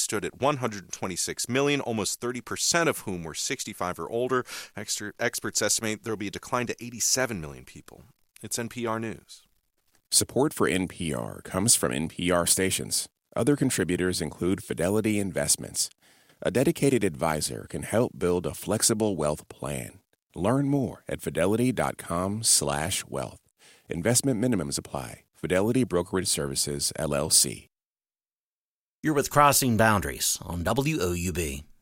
stood at 126 million, almost 30% of whom were 65 or older. Experts estimate there will be a decline to 87 million people. It's NPR News. Support for NPR comes from NPR stations. Other contributors include Fidelity Investments. A dedicated advisor can help build a flexible wealth plan. Learn more at fidelity.com/wealth. Investment minimums apply. Fidelity Brokerage Services, LLC. You're with Crossing Boundaries on WOUB.